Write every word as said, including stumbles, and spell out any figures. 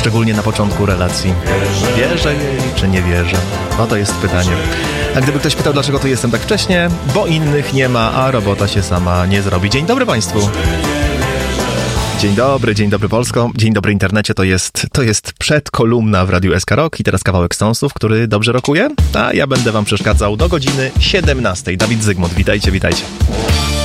Szczególnie na początku relacji. Wierzę jej, czy nie wierzę? No to jest pytanie. A gdyby ktoś pytał, dlaczego tu jestem tak wcześnie? Bo innych nie ma, a robota się sama nie zrobi. Dzień dobry Państwu. Dzień dobry, dzień dobry Polsko, dzień dobry internecie, to jest, to jest przedkolumna w Radiu S K Rock i teraz kawałek Stonesów, który dobrze rokuje, a ja będę wam przeszkadzał do godziny siedemnastej. Dawid Zygmunt, witajcie, witajcie.